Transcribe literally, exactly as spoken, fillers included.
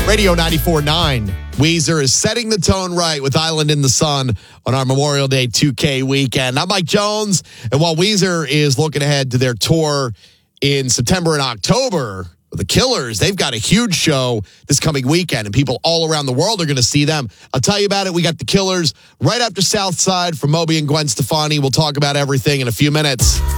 Radio ninety-four point nine. Weezer is setting the tone right with Island in the Sun on our Memorial Day two K weekend. I'm Mike Jones, and while Weezer is looking ahead to their tour in September and October, the Killers, they've got a huge show this coming weekend, and people all around the world are going to see them. I'll tell you about it. We got the Killers right after Southside from Moby and Gwen Stefani. We'll talk about everything in a few minutes.